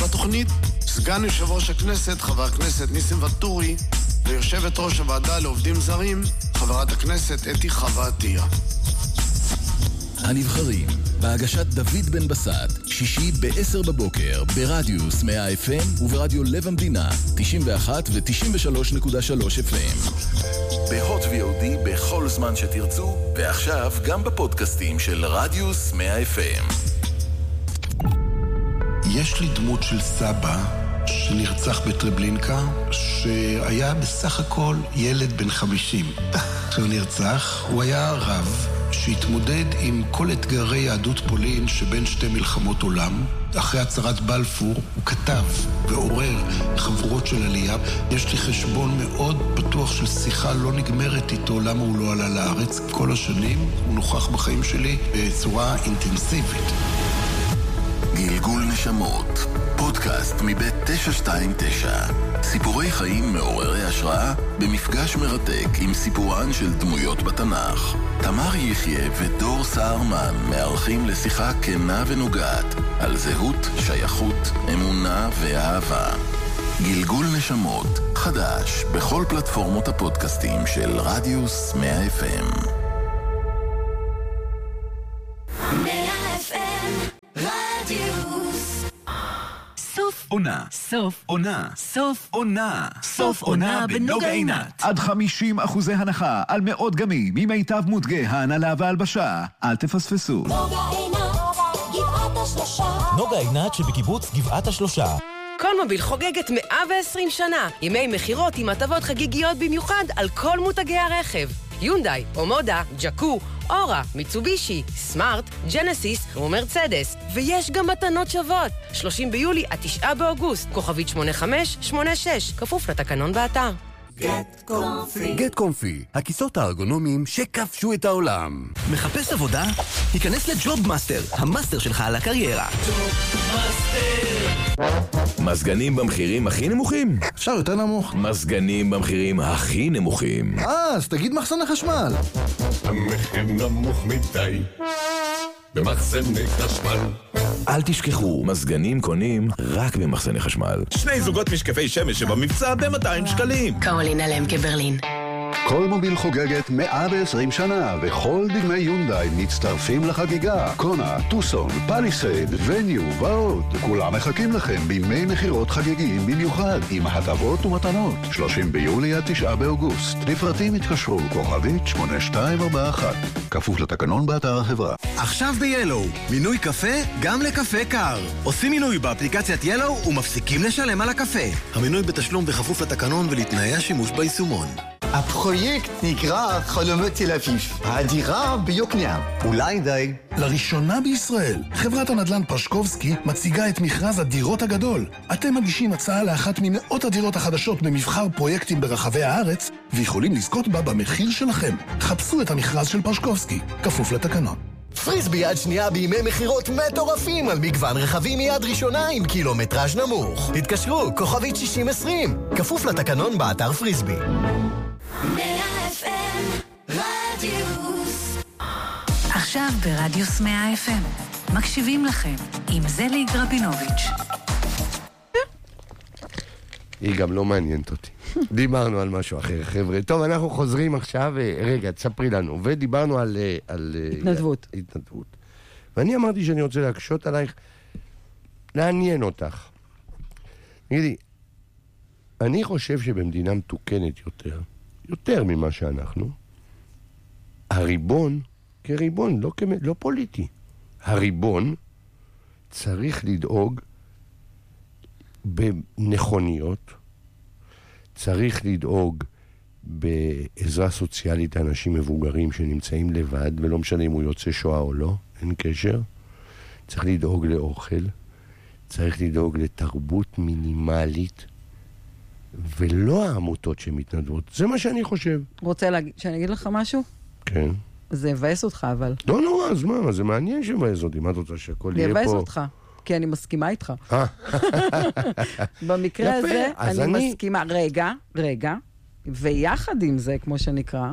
בתוכנית סגן יושב ראש הכנסת חבר הכנסת ניסים וטורי ויושבת ראש הוועדה לעובדים זרים חברת הכנסת אתי חווה עטיה. הנבחרים, בהגשת דוד בן בסט, שישי ב-10 בבוקר, ברדיוס 100 FM וברדיו לב המדינה, 91 ו-93.3 FM. בהוט VOD בכל זמן שתרצו, ועכשיו גם בפודקאסטים של רדיוס 100 FM. יש לי דמות של סבא שנרצח בטרבלינקה, שהיה בסך הכל ילד בן 50. כשהוא נרצח, הוא היה רב שהתמודד עם כל אתגרי יהדות פולין שבין שתי מלחמות עולם. אחרי הצהרת בלפור הוא כתב ועורר חבורות של עלייה. יש לי חשבון מאוד פתוח של שיחה לא נגמרת איתו למה הוא לא עלה לארץ. כל השנים הוא נוכח בחיים שלי בצורה אינטנסיבית. גלגול נשמות, פודקאסט מבית 929. סיפורי חיים מעוררי השראה במפגש מרתק עם סיפורן של דמויות בתנ"ך. תמר יחיה ודור סהרמן מארחים לשיחה כנה ונוגעת על זהות, שייכות, אמונה ואהבה. גלגול נשמות, חדש בכל פלטפורמות הפודקאסטים של רדיוס 100 FM. 100 FM רדיוס. סוף עונה, סוף עונה, סוף עונה, סוף עונה בנוגה עינת. עד 50% הנחה על מאות גמים ממיטב מותגי ההנהלה והלבשה. אל תפספסו. נוגה עינת, גבעת השלושה. נוגה עינת שבקיבוץ גבעת השלושה. קולמוביל חוגגת 120 שנה. ימי מחירות עם הטבות חגיגיות במיוחד על כל מותגי הרכב. יונדאי, אומודה, ג'קו, אורה, מיצובישי, סמארט, ג'נסיס ומרצדס. ויש גם מתנות שוות. 30 ביולי עד 9 באוגוסט. כוכבית 8586. כפוף לתקנון באתר. גט קומפי, הכיסאות הארגונומיים שכבשו את העולם. מחפש עבודה? היכנס לג'וב מאסטר, המאסטר שלך על הקריירה. מזגנים במחירים הכי נמוכים? אפשר יותר נמוך. מזגנים במחירים הכי נמוכים. אז תגיד מחסן החשמל. המחיר נמוך מדי במחסני חשמל. אל תשכחו, מזגנים קונים רק במחסני חשמל. 2 זוגות משקפי שמש שבמבצע ב-200 שקלים. קרולינה למקה ברלין. קולמוביל חוגגת 120 שנה, וכל דגמי יונדאי מצטרפים לחגיגה. קונה, טוסון, פליסייד, וניו ועוד. כולם מחכים לכם בימי מחירות חגיגיים במיוחד, עם הטבות ומתנות. 30 ביולי עד 9 באוגוסט. לפרטים התקשרו, כוכבית 8241. כפוף לתקנון באתר החברה. עכשיו ב-Yellow, מינוי קפה גם לקפה קר. עושים מינוי באפליקציית Yellow ומפסיקים לשלם על הקפה. המינוי בתשלום בכפוף לתקנון ולתנאי השימוש ביישומון. הפרויקט נקרא חלומות תל אביב, הדירה ביוקנעם. אולי די. לראשונה בישראל, חברת הנדל"ן פרשקובסקי מציגה את מכרז הדירות הגדול. אתם מגישים הצעה לאחת ממאות הדירות החדשות במבחר פרויקטים ברחבי הארץ, ויכולים לזכות בה במחיר שלכם. חפשו את המכרז של פרשקובסקי, כפוף לתקנון. פריסבי יד שנייה בימי מחירות מטורפים על מגוון רכבים מיד ראשונה עם קילומטראז' נמוך. התקשרו, כוכבית 6020, כפוף לתקנון באתר פריסבי. 100 FM רדיוס. עכשיו ברדיוס 100 FM מקשיבים לכם עם זליג רבינוביץ'. היא גם לא מעניינת אותי. דיברנו על משהו אחר, חבר'ה. טוב, אנחנו חוזרים עכשיו, רגע, תספרי לנו. ודיברנו על התנדבות. ואני אמרתי שאני רוצה להקשות עלייך, לעניין אותך. תגידי, אני חושב שבמדינה מתוקנת יותר ממה שאנחנו, הריבון, כריבון, לא פוליטי, הריבון צריך לדאוג בנכוניות, צריך לדאוג בעזרה סוציאלית לאנשים מבוגרים שנמצאים לבד, ולא משנה אם הוא יוצא שואה או לא, אין קשר. צריך לדאוג לאוכל, צריך לדאוג לתרבות מינימלית, ולא העמותות שמתנדבות. זה מה שאני חושב. רוצה שאני אגיד לך משהו? כן. זה מבאס אותך, אבל... לא נורא, אז מה? זה מעניין שמבאס אותי. מה את רוצה שהכל יהיה פה? מבאס אותך, כי אני מסכימה איתך. במקרה הזה, אני מסכימה... רגע, ויחד עם זה, כמו שנקרא,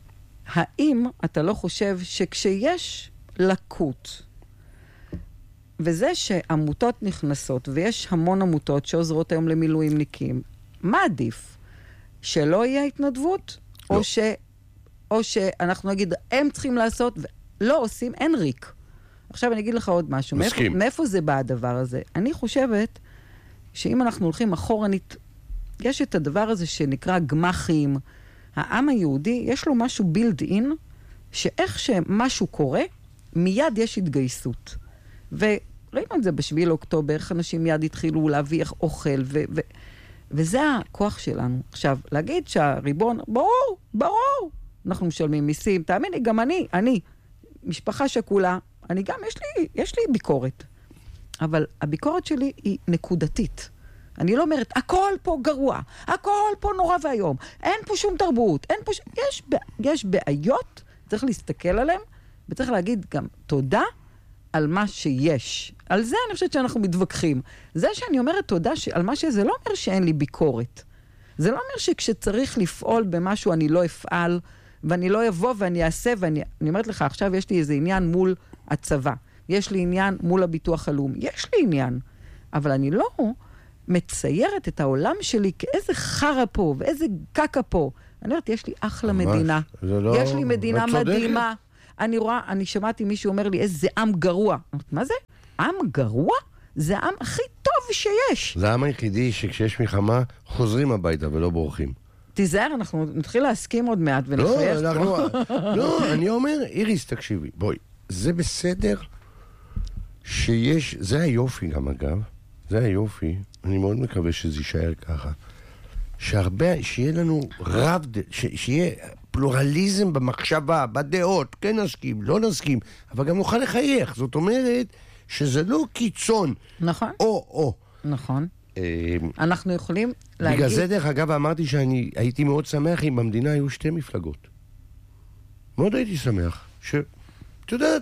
האם אתה לא חושב שכשיש לקות וזה שעמותות נכנסות, ויש המון עמותות שעוזרות היום למילואימניקים, מה עדיף? שלא יהיה התנדבות? לא. או שאנחנו נגיד, הם צריכים לעשות, ולא עושים, אין ריק. עכשיו אני אגיד לך עוד משהו. מאיפה זה בא הדבר הזה? אני חושבת שאם אנחנו הולכים אחורנית, יש את הדבר הזה שנקרא גמחים. העם היהודי, יש לו משהו בילד אין, שאיך שמשהו קורה, מיד יש התגייסות. וראינו את זה ב7 לאוקטובר, איך אנשים מיד התחילו להביא אוכל, וזה הכוח שלנו. עכשיו, להגיד שהריבון, ברור, אנחנו משלמים מיסים, תאמיני, גם אני, משפחה שכולה, אני גם, יש לי ביקורת. אבל הביקורת שלי היא נקודתית. אני לא אומרת, הכל פה גרוע, הכל פה נורא והיום, אין פה שום תרבות, יש בעיות, צריך להסתכל עליהם, וצריך להגיד גם תודה על מה שיש. על זה אני חושבת שאנחנו מתווכחים. זה שאני אומרת תודה על מה שזה, לא אומר שאין לי ביקורת. זה לא אומר שכשצריך לפעול במשהו אני לא אפעל, ואני לא אבוא ואני אעשה, ואני אומרת לך, עכשיו יש לי איזה עניין מול הצבא, יש לי עניין מול הביטוח הלאומי, יש לי עניין, אבל אני לא מציירת את העולם שלי כאיזה חרה פה, ואיזה קקה פה. אני אומרת, יש לי אחלה מדינה. לא... יש לי מדינה מדהימה. אני שמעתי מישהו אומר לי, איזה עם גרוע. מה זה? עם גרוע? זה העם הכי טוב שיש. זה העם היחידי שכשיש מלחמה, חוזרים הביתה ולא בורחים. תיזהר, אנחנו נתחיל להסכים עוד מעט ולחייך פה. לא, אני אומר, איריס, תקשיבי, בואי, זה בסדר שיש, זה היופי גם אגב, זה היופי, אני מאוד מקווה שזה יישאר ככה, שיהיה לנו שיהיה פלורליזם במחשבה, בדעות, כן נסכים, לא נסכים, אבל גם נוכל לחייך, זאת אומרת שזה לא קיצון. נכון. או. נכון. אנחנו יכולים להגיד... בגלל זה דרך אגב אמרתי שאני הייתי מאוד שמח אם במדינה היו 2 מפלגות. מאוד הייתי שמח. את יודעת...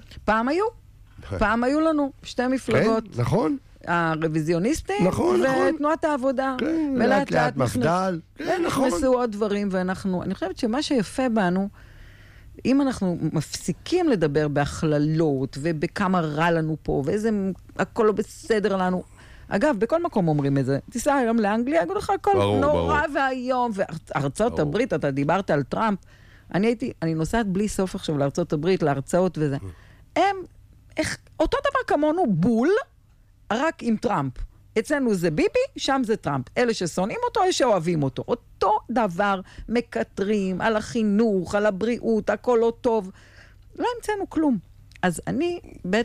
פעם היו לנו 2 מפלגות. כן, נכון. הרוויזיוניסטים ותנועת העבודה. כן, לאט לאט מפדל. כן, נכון. נכנסו עוד דברים, אני חושבת שמה שיפה בנו, אם אנחנו מפסיקים לדבר בהכללות, ובכמה רע לנו פה, ואיזה הכל לא בסדר לנו, אגב, בכל מקום אומרים את זה. תיסע היום לאנגליה, אגב לך הכל נורא והיום, וארצות הברית, אתה דיברת על טראמפ, אני נוסעת בלי סוף עכשיו לארצות הברית, להרצאות וזה. הם, אותו דבר כמונו בול, רק עם טראמפ. אצלנו זה ביבי, שם זה טראמפ. אלה ששונאים אותו, אלה שאוהבים אותו. אותו דבר מקטרים על החינוך, על הבריאות, הכל לא טוב. לא המצאנו כלום. אז אני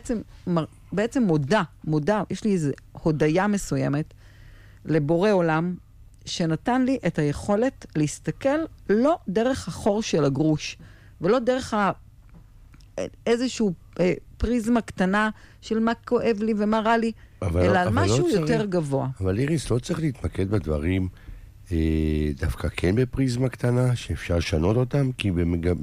בעצם מודה, יש לי איזו הודיה מסוימת לבורא עולם, שנתן לי את היכולת להסתכל לא דרך החור של הגרוש, ולא דרך איזשהו פריזמה קטנה של מה כואב לי ומה רע לי, אלא על משהו יותר גבוה. אבל איריס, לא צריך להתמקד בדברים דווקא כן בפריזמה קטנה, שאפשר לשנות אותם, כי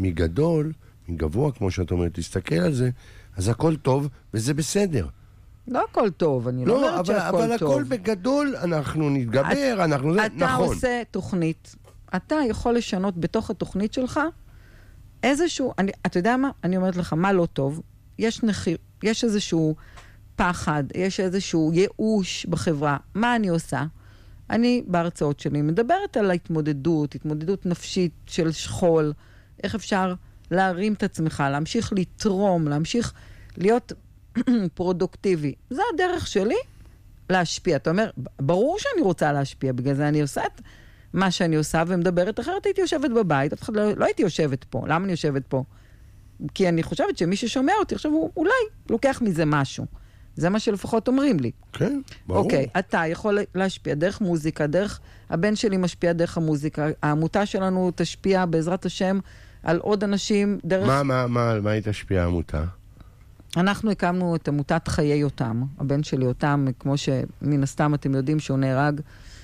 מגבוה, כמו שאת אומרת, תסתכל על זה, אז הכל טוב, וזה בסדר. לא הכל טוב, אני לא אומרת שהכל טוב. אבל הכל בגדול, אנחנו נתגבר, אתה עושה תוכנית, אתה יכול לשנות בתוך התוכנית שלך, איזשהו, אתה יודע מה? אני אומרת לך, מה לא טוב? יש איזשהו פחד, יש איזשהו ייאוש בחברה. מה אני עושה? אני בהרצאות שלי מדברת על התמודדות נפשית של שכול, איך אפשר להרים את עצמך, להמשיך לתרום, להמשיך להיות פרודוקטיבי. זה הדרך שלי להשפיע. אתה אומר, ברור שאני רוצה להשפיע, בגלל זה אני עושה את מה שאני עושה ומדברת, אחרת הייתי יושבת בבית, אף אחד לא הייתי יושבת פה. למה אני יושבת פה? כי אני חושבת שמי ששומע אותי, עכשיו הוא אולי לוקח מזה משהו. זה מה שלפחות אומרים לי. כן, ברור. אוקיי, אתה יכול להשפיע דרך מוזיקה, הבן שלי משפיע דרך המוזיקה, העמותה שלנו תשפיע בעזרת השם על עוד אנשים דרך... מה היא תשפיע העמותה? אנחנו הקמנו את עמותת חיי יותם, הבן שלי יותם, כמו שמן הסתם אתם יודעים שהוא נהרג,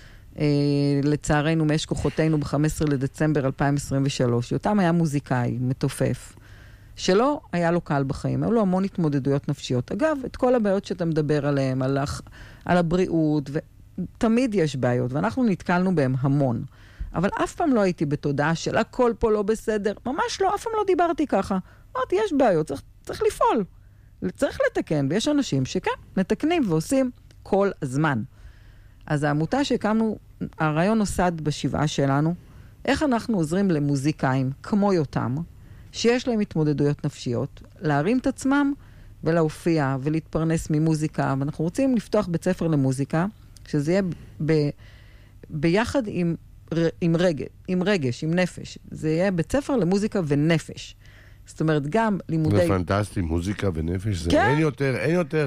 לצערנו מאש כוחותינו ב-15 לדצמבר 2023. יותם היה מוזיקאי, מתופף, שלא היה לו קל בחיים, היו לו המון התמודדויות נפשיות. אגב, את כל הבעיות שאתה מדבר עליהן, על הבריאות, ותמיד יש בעיות, ואנחנו נתקלנו בהם המון. אבל אף פעם לא הייתי בתודעה של הכל פה לא בסדר, ממש לא, אף פעם לא דיברתי ככה. אמרתי, יש בעיות, צריך לפעול. צריך לתקן, ויש אנשים שכן, מתקנים ועושים כל הזמן. אז העמותה שהקמנו, הרעיון נוסד בשבעה שלנו, איך אנחנו עוזרים למוזיקאים כמו יותם, שיש להם התמודדויות נפשיות, להרים את עצמם ולהופיע ולהתפרנס ממוזיקה, ואנחנו רוצים לפתוח בית ספר למוזיקה, שזה יהיה ביחד עם רגש, עם נפש. זה יהיה בית ספר למוזיקה ונפש. זאת אומרת, גם לימודי... זה פנטסטי, מוזיקה ונפש, זה כן. אין יותר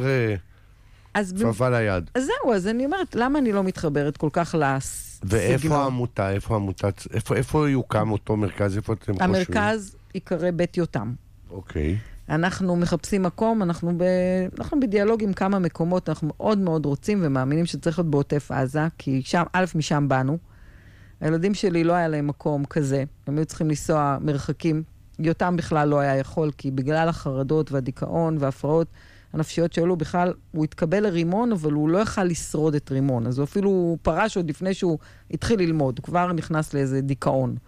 כפפה ליד. אז זהו, אז אני אומרת, למה אני לא מתחברת כל כך לסגנון? ואיפה העמותה, איפה יוקם אותו מרכז, איפה אתם חושבים? המרכז יקרא בית יותם. אוקיי. אנחנו מחפשים מקום, אנחנו בדיאלוג עם כמה מקומות, אנחנו מאוד מאוד רוצים ומאמינים שצריך להיות בעוטף עזה, כי שם, משם באנו. הילדים שלי לא היה להם מקום כזה, הם היו צריכים לנסוע מרחקים, יותם בכלל לא היה יכול, כי בגלל החרדות והדיכאון וההפרעות הנפשיות שלו, בכלל הוא התקבל לרימון, אבל הוא לא יכל לשרוד את רימון, אז הוא אפילו פרש עוד לפני שהוא התחיל ללמוד, הוא כבר נכנס לאיזה דיכאון.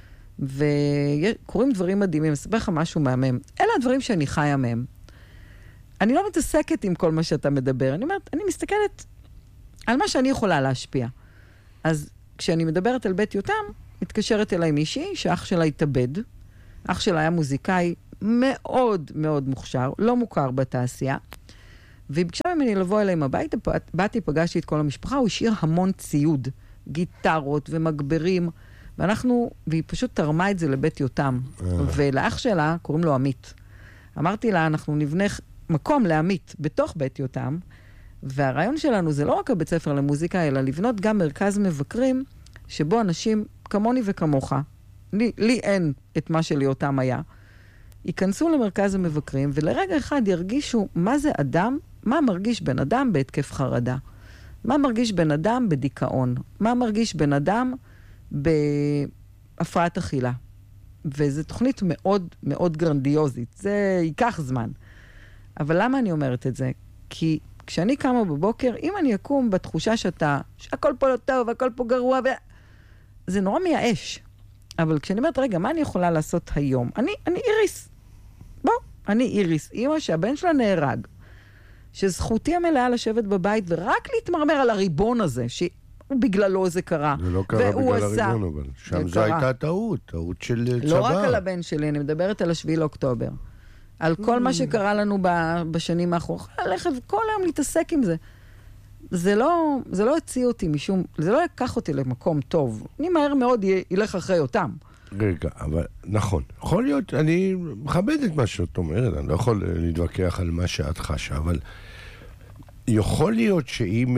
וקוראים דברים מדהימים, אספר לך משהו מהמם. אלה הדברים שאני חיה מהם. אני לא מתעסקת עם כל מה שאתה מדבר, אני אומרת, אני מסתכלת על מה שאני יכולה להשפיע. אז כשאני מדברת על בית יותם, מתקשרת אליי מישהי שאח שלה התאבד. אח שלה היה מוזיקאי מאוד מאוד מוכשר, לא מוכר בתעשייה, והיא ביקשה ממני לבוא אליהם הביתה, באתי, פגשתי את כל המשפחה, הוא השאיר המון ציוד, גיטרות ומגברים, והיא פשוט תרמה את זה לבית יותם, ולאח שלה קוראים לו עמית. אמרתי לה, אנחנו נבנה מקום לעמית בתוך בית יותם, והרעיון שלנו זה לא רק הבית ספר למוזיקה, אלא לבנות גם מרכז מבקרים, שבו אנשים כמוני וכמוך, לי אין את מה שליותם היה, ייכנסו למרכז המבקרים, ולרגע אחד ירגישו מה זה אדם, מה מרגיש בן אדם בהתקף חרדה, מה מרגיש בן אדם בדיכאון, מה מרגיש בן אדם בהפרעת אכילה. וזו תוכנית מאוד מאוד גרנדיוזית, זה ייקח זמן. אבל למה אני אומרת את זה? כי כשאני קמה בבוקר, אם אני אקום בתחושה שהכל פה לא טוב, הכל פה גרוע, זה נורא מייאש. אבל כשאני אומרת, רגע, מה אני יכולה לעשות היום? אני איריס. אני איריס. אמא שהבן שלה נהרג. שזכותי המלאה לשבת בבית ורק להתמרמר על הריבון הזה, שבגללו זה קרה. זה לא קרה בגלל הריבון, אבל שם זו הייתה טעות של צבא. לא רק על הבן שלי, אני מדברת על 7 לאוקטובר. על כל מה שקרה לנו בשנים האחרונות. ללכת כל היום להתעסק עם זה. זה לא הציע אותי משום, זה לא יקח אותי למקום טוב. אני מהר מאוד ילך אחרי אותם. רגע, אבל נכון. יכול להיות, אני מכבד את מה שאת אומרת, אני לא יכול להתווכח על מה שאת חשה, אבל יכול להיות שאם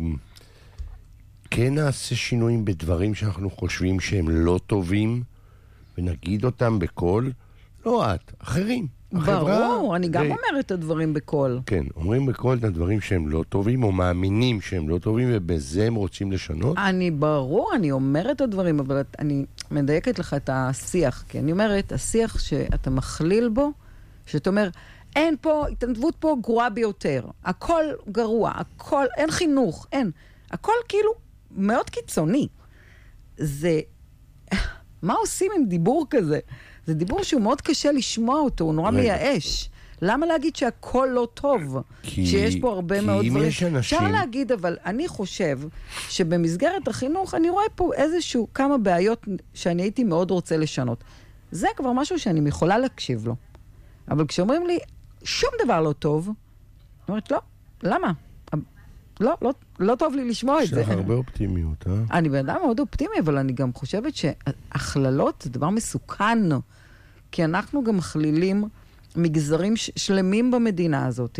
כן נעשה שינויים בדברים שאנחנו חושבים שהם לא טובים, ונגיד אותם בקול, לא את, אחרים. ברור, אני גם אומרת את הדברים בקול. כן, אומרים בקול את הדברים שהם לא טובים, או מאמינים שהם לא טובים, ובזה הם רוצים לשנות? ברור, אני אומרת את הדברים, אבל אני מדייקת לך את השיח, כי אני אומרת, השיח שאתה מכליל בו, שאתה אומר, אין פה, התנדבות פה גרועה ביותר, הכל גרוע, הכל, אין חינוך, אין. הכל כאילו מאוד קיצוני. זה, מה עושים עם דיבור כזה? זה דיבור שהוא מאוד קשה לשמוע אותו, הוא נורא מייאש. למה להגיד שהכל לא טוב? שיש פה הרבה מאוד דברים. אפשר להגיד, אבל אני חושב שבמסגרת החינוך, אני רואה פה איזשהו כמה בעיות שאני הייתי מאוד רוצה לשנות. זה כבר משהו שאני יכולה להקשיב לו. אבל כשאומרים לי, שום דבר לא טוב, אני אומרת, לא, למה? לא טוב לי לשמוע את זה. יש לך הרבה אופטימיות, אני בן אדם מאוד אופטימי, אבל אני גם חושבת שהכללות זה דבר מסוכן, כי אנחנו גם מכלילים מגזרים שלמים במדינה הזאת.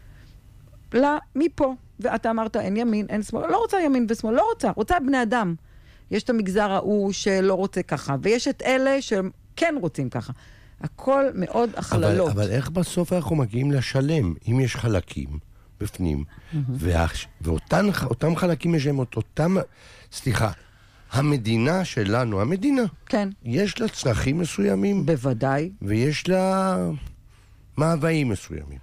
מפה, ואתה אמרת, אין ימין, אין שמאל, לא רוצה ימין ושמאל, לא רוצה בני אדם. יש את המגזר ההוא שלא רוצה ככה, ויש את אלה שכן רוצים ככה. הכל מאוד הכללות. אבל איך בסוף אנחנו מגיעים לשלם, אם יש חלקים בפנים, ואותם חלקים יש להם אותם, סליחה, המדינה שלנו, המדינה, כן. יש לה צרכים מסוימים. בוודאי. ויש לה מאוויים מסוימים.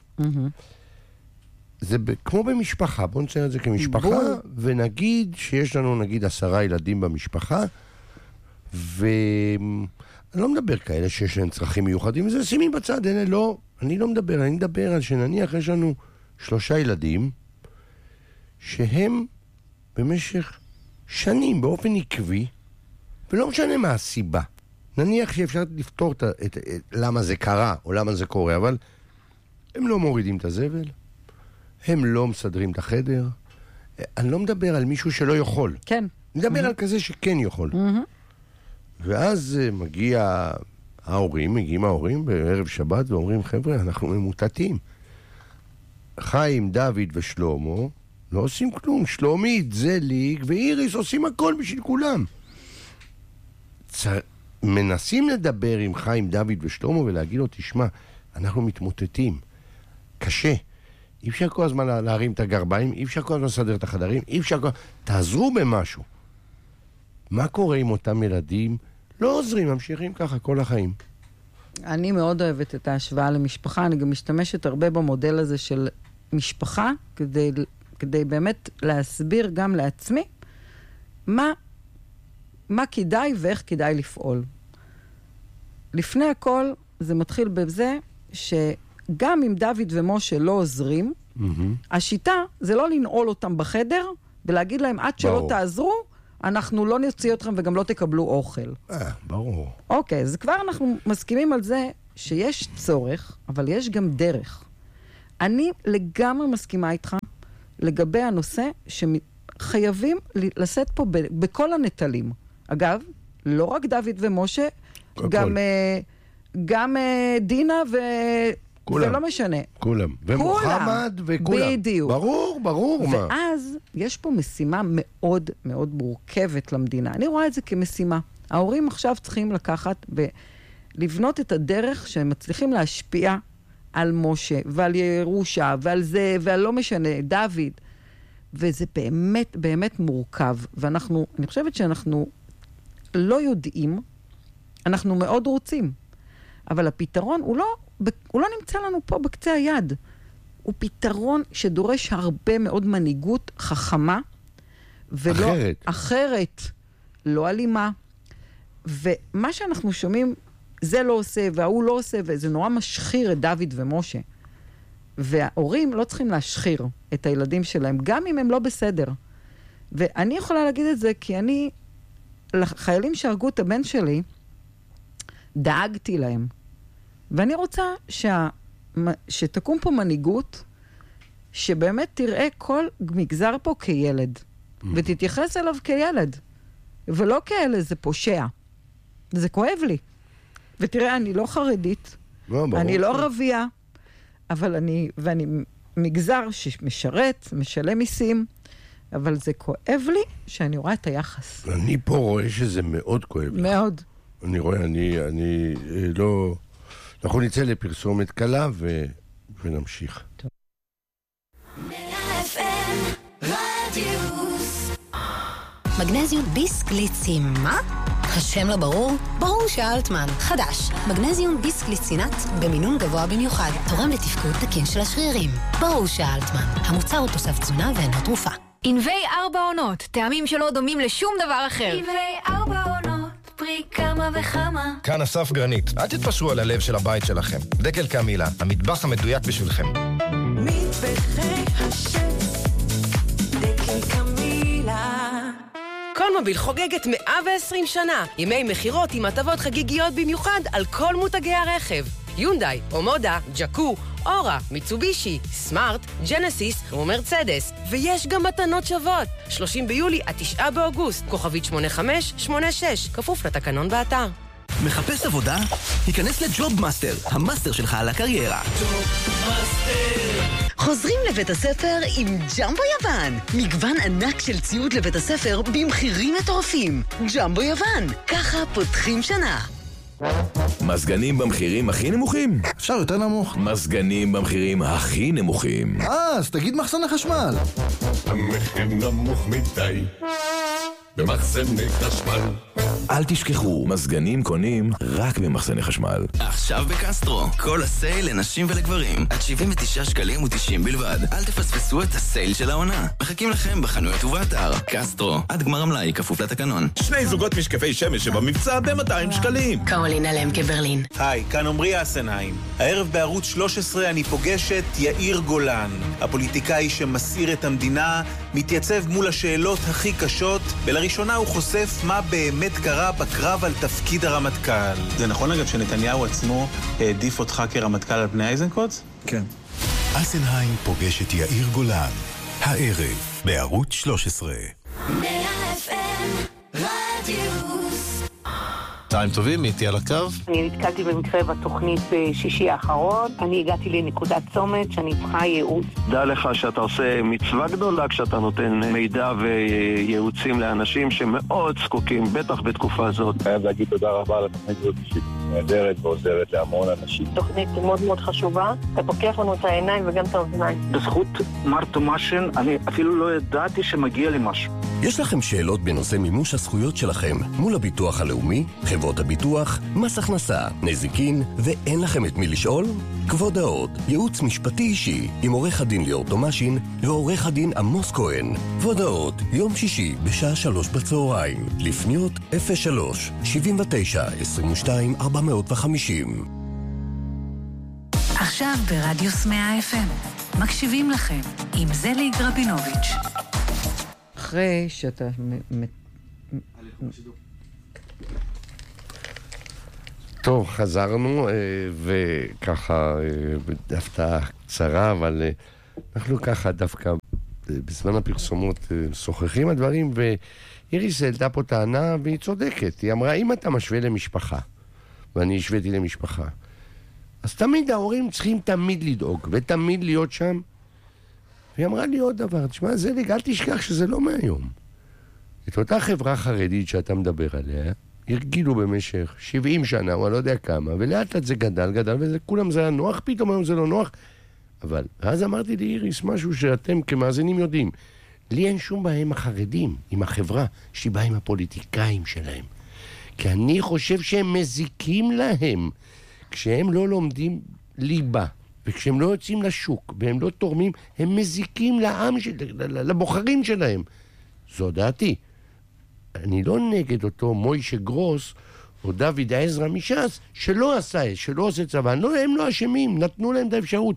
זה כמו במשפחה, בואו נציין את זה כמשפחה, ונגיד שיש לנו נגיד 10 ילדים במשפחה, ואני לא מדבר כאלה שיש להם צרכים מיוחדים, וזה שימים בצד, אלה לא, אני לא מדבר, אני מדבר על שנניח יש לנו 3 ילדים שהם במשך שנים באופן עקבי, ולא משנה מה הסיבה. נניח שאפשר לפתור למה זה קרה או למה זה קורה, אבל הם לא מורידים את הזבל, הם לא מסדרים את החדר. אני לא מדבר על מישהו שלא יכול. כן. אני מדבר על כזה שכן יכול. ואז מגיעים ההורים בערב שבת ואומרים, חבר'ה, אנחנו ממוטטים. חיים, דוד ושלמה לא עושים כלום. שלומית, זליג ואיריס עושים הכל בשביל כולם. מנסים לדבר עם חיים, דוד ושלמה ולהגיד לו, תשמע, אנחנו מתמוטטים. קשה. אי אפשר כל הזמן להרים את הגרביים, אי אפשר כל הזמן לסדר את החדרים, אי אפשר כל... תעזרו במשהו. מה קורה עם אותם ילדים? לא עוזרים, ממשיכים ככה כל החיים. אני מאוד אוהבת את ההשוואה למשפחה, אני גם משתמשת הרבה במודל הזה של משפחה, כדי באמת להסביר גם לעצמי מה כדאי ואיך כדאי לפעול. לפני הכל, זה מתחיל בזה שגם אם דוד ומשה לא עוזרים, השיטה זה לא לנעול אותם בחדר, ולהגיד להם, עד שלא תעזרו, אנחנו לא נוציא אתכם וגם לא תקבלו אוכל. ברור. אוקיי, אז כבר אנחנו מסכימים על זה שיש צורך, אבל יש גם דרך. אני לגמרי מסכימה איתך לגבי הנושא שחייבים לשאת פה בכל הנטלים. אגב, לא רק דוד ומשה, גם דינה כולם. זה לא משנה. כולם. ומוחמד וכולם. בדיוק. ברור. ואז יש פה משימה מאוד מאוד מורכבת למדינה. אני רואה את זה כמשימה. ההורים עכשיו צריכים לקחת ולבנות את הדרך שהם מצליחים להשפיע על משה ועל ירושה ועל זה ועל לא משנה, דוד. וזה באמת באמת מורכב. אני חושבת שאנחנו לא יודעים, אנחנו מאוד רוצים. אבל הפתרון הוא לא נמצא לנו פה בקצה היד. הוא פתרון שדורש הרבה מאוד מנהיגות חכמה, ולא אחרת, לא אלימה. ומה שאנחנו שומעים, זה לא עושה, והוא לא עושה, וזה נורא משחיר את דוד ומשה. וההורים לא צריכים להשחיר את הילדים שלהם, גם אם הם לא בסדר. ואני יכולה להגיד את זה, כי אני, לחיילים שהרגו את הבן שלי, דאגתי להם. ואני רוצה שתקום פה מנהיגות, שבאמת תראה כל מגזר פה כילד, ותתייחס אליו כילד, ולא כאלה, זה פושע. זה כואב לי. ותראה, אני לא חרדית, אני לא רבייה, אבל ואני מגזר שמשרת, משלם מיסים, אבל זה כואב לי שאני רואה את היחס. אני פה רואה שזה מאוד כואב לך. מאוד. אני רואה, אני לא... אנחנו נצא לפרסומת קלה ונמשיך. טוב. 100 FM רדיוס. מגנזיום ביסקליצין, מה? השם לא ברור? ברור שאלטמן. חדש, מגנזיום ביסקליצינט במינון גבוה במיוחד, תורם לתפקוד תקין של השרירים. ברור שאלטמן. המוצר הוא תוסף תזונה ואינו תרופה. ענבי 4 עונות, טעמים שלא דומים לשום דבר אחר. ענבי 4 עונות, פרי כמה וכמה. כאן אסף גרנית, אל תתפשרו על הלב של הבית שלכם. דקל קמילה, המטבח המדויק בשבילכם. מטבחי השף, דקל קמילה. קולמוביל חוגגת 120 שנה. ימי מחירות עם הטבות חגיגיות במיוחד על כל מותגי הרכב. יונדאי, אומודה, ג'קו, אורה, מיצובישי, סמארט, ג'נסיס ומרצדס. ויש גם מתנות שוות. 30 ביולי עד 9 באוגוסט. כוכבית 8586. כפוף לתקנון באתר. מחפש עבודה? היכנס לג'וב מאסטר, המאסטר שלך על הקריירה. חוזרים לבית הספר עם ג'מבו יוון. מגוון ענק של ציוד לבית הספר במחירים מטורפים. ג'מבו יוון, ככה פותחים שנה. מזגנים במחירים הכי נמוכים? אפשר יותר נמוך. מזגנים במחירים הכי נמוכים. אז תגיד מחסן החשמל. המחיר נמוך מדי. במחסני חשמל. אל תשכחו, מזגנים קונים רק במחסני חשמל. עכשיו בקסטרו, כל הסייל לנשים ולגברים, עד 79 שקלים ו90 בלבד. אל תפספסו את הסייל של העונה. מחכים לכם בחנויות ובאתר. קסטרו, עד גמר המלאי, כפוף לתקנון. 2 זוגות משקפי שמש שבמבצע ב-200 שקלים. קרולינה למקה ברלין. היי, כאן עמרי אסנהיים. הערב בערוץ 13 אני פוגש את יאיר גולן. הפוליטיקאי שמסעיר את המדינה, מתייצב מול השאלות הכי קשות, ולראשונה הוא חושף מה באמת קרה בקרב על תפקיד הרמטכ"ל. זה נכון אגב שנתניהו עצמו העדיף אותך כרמטכ"ל על פני איזנקוט? כן. אסנהיים פוגש את יאיר גולן. הערב בערוץ 13. 100 FM רדיוס. צהריים טובים, איתי על הקו. אני נתקלתי במקרה בתוכנית בשישי האחרון. אני הגעתי לנקודת צומת שאני צריכה ייעוץ. דע לך שאתה עושה מצווה גדולה כשאתה נותן מידע וייעוצים לאנשים שמאוד זקוקים, בטח בתקופה הזאת. חייב להגיד תודה רבה על התוכנית הזאת שהיא נהדרת ועוזרת להמון אנשים. תוכנית מאוד מאוד חשובה. אתה פוקח לנו את העיניים וגם את האוזניים. בזכות מר תומאשן, אני אפילו לא ידעתי שמגיע לי משהו. יש לכם שאלות בנושא מימוש הזכויות שלכם מול הביטוח הלאומי, חברות הביטוח, מס הכנסה, נזיקין, ואין לכם את מי לשאול? כבוד האוד, ייעוץ משפטי אישי עם עורך הדין ליאור תומאשין ועורך הדין עמוס כהן. כבוד האוד, יום שישי בשעה 3 בצהריים, לפניות 03 79 22 450. עכשיו ברדיוס 100 FM, מקשיבים לכם עם זליג רבינוביץ'. אחרי שאתה... טוב, חזרנו, וככה, בהפתעה קצרה, אבל אנחנו ככה דווקא בזמן הפרסומות שוחחים הדברים, ואיריס העלתה פה טענה, והיא צודקת. היא אמרה, אם אתה משווה למשפחה, ואני השוויתי למשפחה, אז תמיד ההורים צריכים תמיד לדאוג, ותמיד להיות שם. והיא אמרה לי עוד דבר, תשמע, זליג, אל תשכח שזה לא מהיום. את אותה חברה חרדית שאתה מדבר עליה, הרגילו במשך 70 שנה, או אני לא יודע כמה, ולאט לאט זה גדל, וכולם זה היה נוח, פתאום היום זה לא נוח. אבל אז אמרתי לאיריס משהו שאתם כמאזינים יודעים. לי אין שום בעיה עם החרדים, עם החברה, יש לי בעיה עם הפוליטיקאים שלהם. כי אני חושב שהם מזיקים להם. כשהם לא לומדים ליבה, וכשהם לא יוצאים לשוק, והם לא תורמים, הם מזיקים לעם, לבוחרים שלהם. זו דעתי. אני לא נגד אותו מוישה גרוס, או דוד עזרא מש"ס, שלא עשה, שלא עושה צבא. לא, הם לא אשמים, נתנו להם את האפשרות.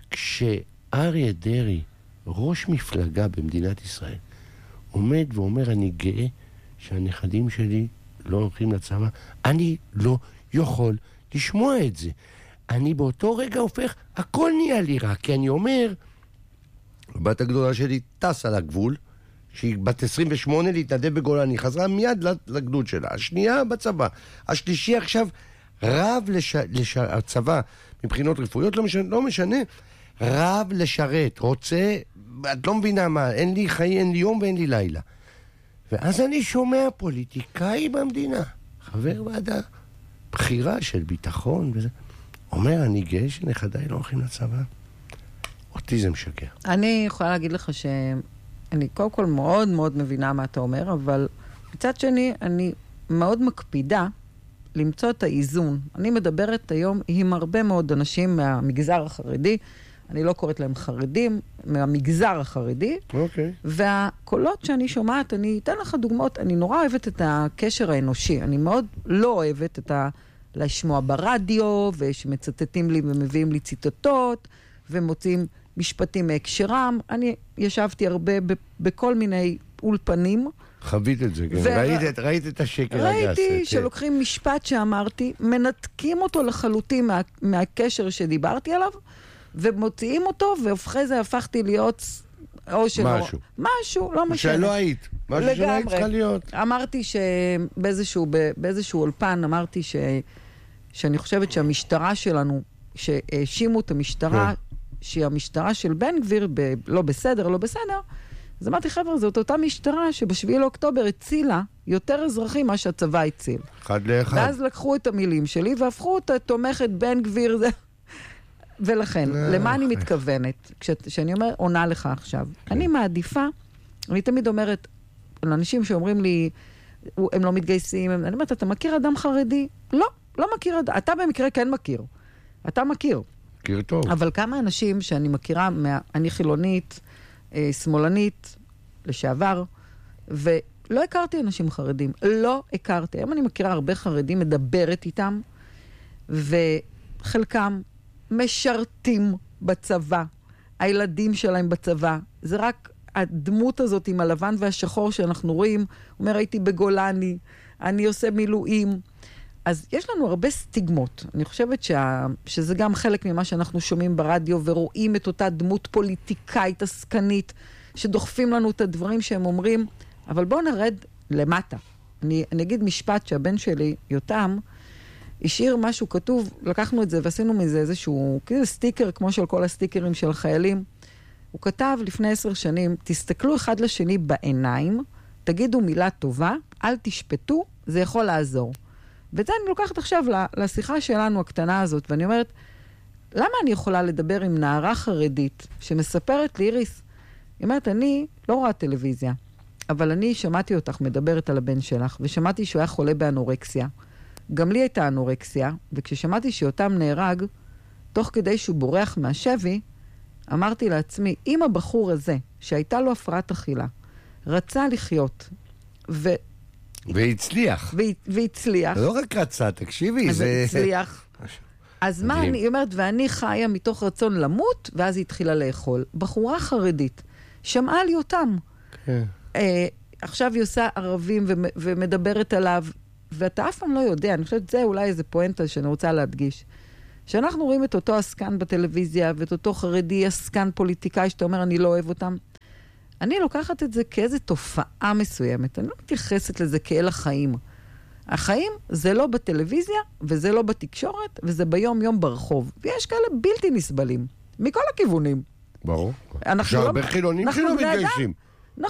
כשאריה דרעי, ראש מפלגה במדינת ישראל, עומד ואומר, אני גאה שהנכדים שלי לא הולכים לצבא, אני לא יכול לשמוע את זה. אני באותו רגע הופך, הכל נהיה לי רע, כי אני אומר, הבת הגדולה שלי טסה לגבול, שהיא בת 28 להתנדב בגולני, חזרה מיד לגדוד שלה, השנייה בצבא, השלישי עכשיו רב הצבא, מבחינות רפואיות לא משנה, רב לשרת, רוצה, את לא מבינה מה, אין לי חיי, אין לי יום ואין לי לילה. ואז אני שומע פוליטיקאי במדינה, חבר ועדה, בחירה של ביטחון וזה, אומר, אני גאה שנכדיי לא הולכים לצבא. אותי זה משגע. אני יכולה להגיד לך שאני קודם כל מאוד מאוד מבינה מה אתה אומר, אבל מצד שני, אני מאוד מקפידה למצוא את האיזון. אני מדברת היום עם הרבה מאוד אנשים מהמגזר החרדי, אני לא קוראת להם חרדים, מהמגזר החרדי. אוקיי. והקולות שאני שומעת, אני אתן לך דוגמאות, אני נורא אוהבת את הקשר האנושי. אני מאוד לא אוהבת את לשמוע ברדיו, ושמצטטים לי ומביאים לי ציטטות, ומוצאים משפטים מהקשרם. אני ישבתי הרבה בכל מיני אולפנים. חווית את זה, כן. ראית את השקר הגס. ראיתי שלוקחים משפט שאמרתי, מנתקים אותו לחלוטין מהקשר שדיברתי עליו, ומוציאים אותו, ואחרי זה הפכתי להיות... משהו, לא משנה. שלא היית. משהו שלא היית צריכה להיות. אמרתי שבאיזשהו אולפן, אמרתי שאני חושבת שהמשטרה שלנו, שהאשימו את המשטרה, שהיא המשטרה של בן גביר, לא בסדר, אז אמרתי, חבר'ה, זאת אותה משטרה שבשביעי לאוקטובר הצילה יותר אזרחים מה שהצבא הציל. אחד לאחד. ואז לקחו את המילים שלי והפכו אותה תומכת בן גביר זה. ולכן, למה אני מתכוונת? כשאני עונה לך עכשיו, אני מעדיפה, אני תמיד אומרת, אנשים שאומרים לי, הם לא מתגייסים, אני אומרת, אתה מכיר אדם חרדי? לא, לא מכיר אדם. אתה במקרה כן מכיר. אתה מכיר. מכיר טוב. אבל כמה אנשים שאני מכירה, אני חילונית, שמאלנית, לשעבר, ולא הכרתי אנשים חרדים. לא הכרתי. היום אני מכירה הרבה חרדים, מדברת איתם, וחלקם משרתים בצבא. הילדים שלהם בצבא. זה רק הדמות הזאת עם הלבן והשחור שאנחנו רואים, אומר, הייתי בגולני, אני עושה מילואים. אז יש לנו הרבה סטיגמות. אני חושבת שזה גם חלק ממה שאנחנו שומעים ברדיו, ורואים את אותה דמות פוליטיקאית עסקנית, שדוחפים לנו את הדברים שהם אומרים, אבל בואו נרד למטה. אני אגיד משפט שהבן שלי, יותם, השאיר משהו כתוב, לקחנו את זה ועשינו מזה איזשהו, כאילו סטיקר, כמו של כל הסטיקרים של החיילים. הוא כתב לפני 10 שנים, תסתכלו אחד לשני בעיניים, תגידו מילה טובה, אל תשפטו, זה יכול לעזור. וזה אני לוקחת עכשיו לשיחה שלנו הקטנה הזאת, ואני אומרת, למה אני יכולה לדבר עם נערה חרדית שמספרת לי, איריס, היא אומרת, אני לא רואה טלוויזיה, אבל אני שמעתי אותך מדברת על הבן שלך, ושמעתי שהוא היה חולה באנורקסיה. גם לי הייתה אנורקסיה, וכששמעתי שיותם נהרג, תוך כדי שהוא בורח מהשבי, אמרתי לעצמי, אם הבחור הזה, שהייתה לו הפרעת אכילה, רצה לחיות, והצליח. והצליח. לא רק רצה, תקשיבי, זה... הצליח. אז מה אני אומרת, ואני חיה מתוך רצון למות, ואז היא התחילה לאכול. בחורה חרדית, שמעה לי אותם. כן. עכשיו היא עושה ערבים ומדברת עליו, ואתה אף פעם לא יודע, אני חושבת, זה אולי איזה פואנטה שאני רוצה להדגיש. שאנחנו רואים את אותו עסקן בטלוויזיה, ואת אותו חרדי עסקן פוליטיקאי, שאתה אומר, אני לא אוהב אותם. אני לוקחת את זה כאיזו תופעה מסוימת. אני לא מתייחסת לזה כאל החיים. החיים זה לא בטלוויזיה, וזה לא בתקשורת, וזה ביום-יום ברחוב. ויש כאלה בלתי נסבלים, מכל הכיוונים. ברור. שהרבה חילונים שלא מתגייסים.